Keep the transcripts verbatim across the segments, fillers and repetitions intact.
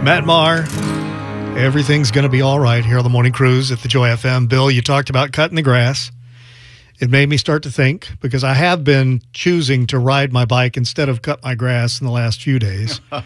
Matt Maher. Everything's going to be all right here on the Morning Cruise at the Joy F M. Bill, you talked about cutting the grass. It made me start to think, because I have been choosing to ride my bike instead of cut my grass in the last few days. uh,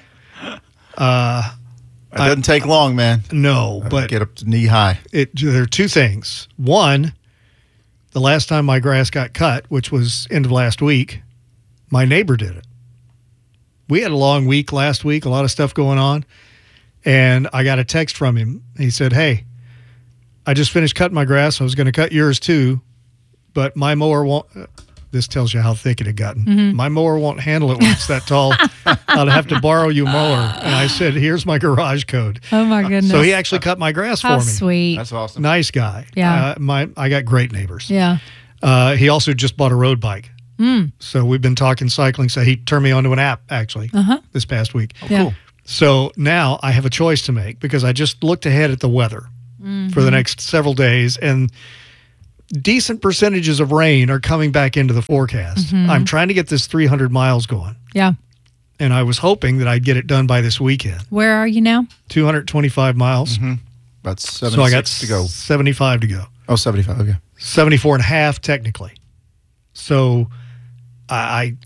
it doesn't I, take long, man. No, I but get up to knee high. It, there are two things. One, the last time my grass got cut, which was end of last week, my neighbor did it. We had a long week last week, a lot of stuff going on, and I got a text from him. He said, hey, I just finished cutting my grass. I was going to cut yours too, but my mower won't. This tells you how thick it had gotten. Mm-hmm. My mower won't handle it when it's that tall. I'll have to borrow you a mower. And I said, here's my garage code. Oh, my goodness. So he actually cut my grass how for me. Sweet. That's awesome. Nice guy. Yeah. Uh, my I got great neighbors. Yeah. Uh, he also just bought a road bike. Mm. So we've been talking cycling. So he turned me onto an app, actually, uh-huh. this past week. Oh, yeah. Cool. So now I have a choice to make, because I just looked ahead at the weather mm-hmm. for the next several days, and decent percentages of rain are coming back into the forecast. Mm-hmm. I'm trying to get this three hundred miles going. Yeah. And I was hoping that I'd get it done by this weekend. Where are you now? two hundred twenty-five miles. Mm-hmm. About seventy-six so I got to go. seventy-five to go. Oh, seventy-five, okay. seventy-four and a half technically. So I, I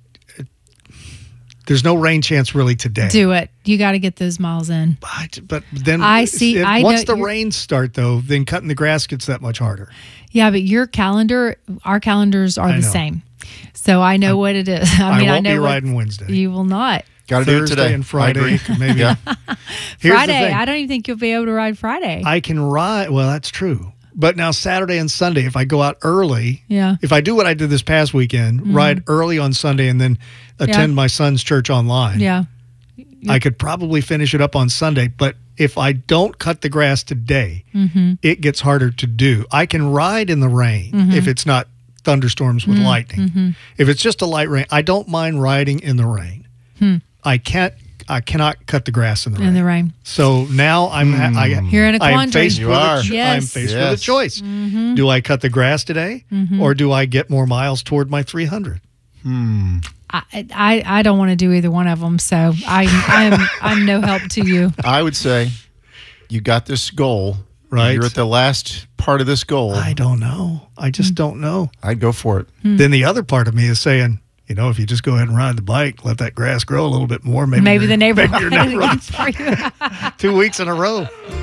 there's no rain chance really today. Do it. You got to get those miles in. But, but then I see. It, I once know, the rains start, though, then cutting the grass gets that much harder. Yeah, but your calendar, our calendars are I the know. same. So I know I'm, what it is. I, I mean, won't I know be what, riding Wednesday. You will not. Got to do it today. And Friday, maybe. Yeah. Friday. I don't even think you'll be able to ride Friday. I can ride. Well, that's true. But now Saturday and Sunday, if I go out early, yeah. if I do what I did this past weekend, mm-hmm. ride early on Sunday and then attend yeah. my son's church online, yeah, I could probably finish it up on Sunday. But if I don't cut the grass today, mm-hmm. it gets harder to do. I can ride in the rain mm-hmm. if it's not thunderstorms with mm-hmm. lightning. Mm-hmm. If it's just a light rain, I don't mind riding in the rain. Hmm. I can't. I cannot cut the grass in the rain. In the rain. So now I'm. Mm. I, You're in a quandary. I'm faced, you with, are. A, yes. I'm faced yes. with a choice. Mm-hmm. Do I cut the grass today, mm-hmm. or do I get more miles toward my three hundred? Hmm. I, I I don't want to do either one of them, so I I'm I'm no help to you. I would say you got this goal. Right. You're at the last part of this goal. I don't know. I just mm. don't know. I'd go for it. Mm. Then the other part of me is saying, you know, if you just go ahead and ride the bike, let that grass grow a little bit more. Maybe, maybe the neighbor maybe your neighbor for you. two weeks in a row.